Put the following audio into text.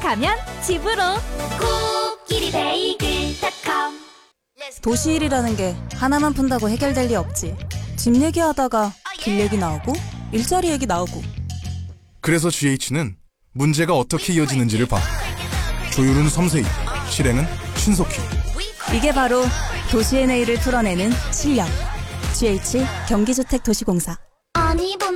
가면 집으로. 코끼리베이글닷컴. 도시일이라는 게 하나만 푼다고 해결될 리 없지. 집 얘기하다가 길 얘기 나오고 일자리 얘기 나오고. 그래서 GH는 문제가 어떻게 이어지는지를 봐. 조율은 섬세히, 실행은 신속히. 이게 바로 도시의 내일을 풀어내는 실력. GH 경기주택도시공사.